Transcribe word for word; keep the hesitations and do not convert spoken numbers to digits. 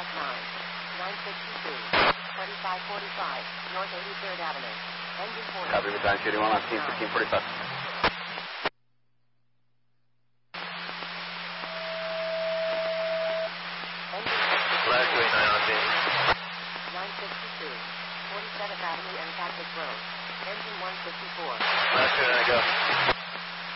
S nine. nine sixty-two. twenty-five forty-five. North eighty-third Avenue. Engine forty. Copy, Battalion two eighty-one on team fifteen forty-five. Black twenty-nine on team. nine sixty-two. forty-seventh Avenue and Cactus Road. Engine one fifty-four. Black twenty-nine, go.